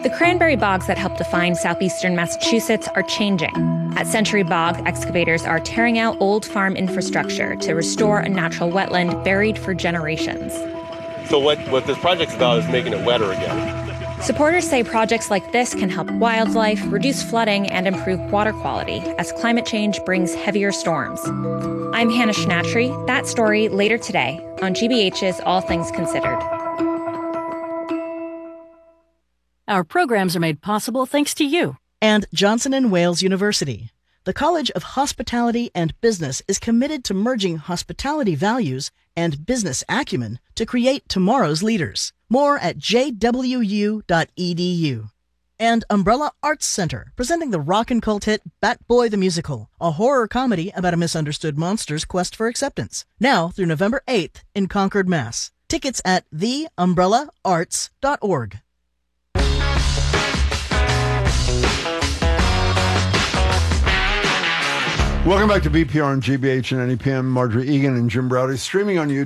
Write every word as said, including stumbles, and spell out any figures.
The cranberry bogs that help define southeastern Massachusetts are changing. At Century Bog, excavators are tearing out old farm infrastructure to restore a natural wetland buried for generations. So what, what this project's about is making it wetter again. Supporters say projects like this can help wildlife, reduce flooding, and improve water quality as climate change brings heavier storms. I'm Hannah Schnatry. That story later today on G B H's All Things Considered. Our programs are made possible thanks to you. And Johnson and Wales University. The College of Hospitality and Business is committed to merging hospitality values and business acumen to create tomorrow's leaders. More at j w u dot e d u. And Umbrella Arts Center, presenting the rock and cult hit Bat Boy the Musical, a horror comedy about a misunderstood monster's quest for acceptance. Now through November eighth in Concord, Mass. Tickets at the umbrella arts dot org. Welcome back to B P R on G B H and N E P M. Marjorie Egan and Jim Browdy, streaming on YouTube.